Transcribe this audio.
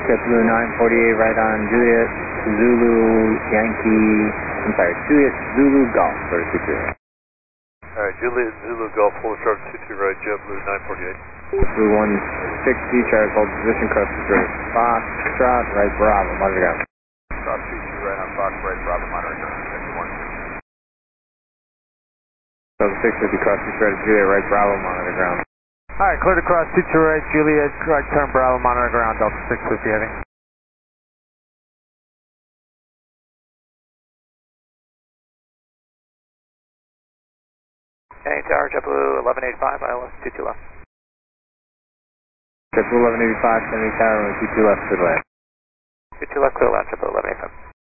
JetBlue 948 right on Juliet, Zulu, Yankee, I'm sorry, Juliet, Zulu, Golf, for 23. Alright, Juliet, Zulu, Golf, full sharp 22 right, JetBlue 948. JetBlue 160, try to hold position, cross control, Foxtrot, right, Bravo, monitor ground. Cross 22 right on Fox, right, Bravo, monitor ground, JetBlue 160. So 650, cross control, Juliet, right, Bravo, monitor ground. Alright, clear to cross 22 right, Juliet, right turn Bravo, monitor ground, Delta 650 heavy. Hey, Tower, JetBlue 1185, ILS 22 left. JetBlue 1185, 70 tower, 22 left, clear to land. 22 left, clear left, JetBlue 1185.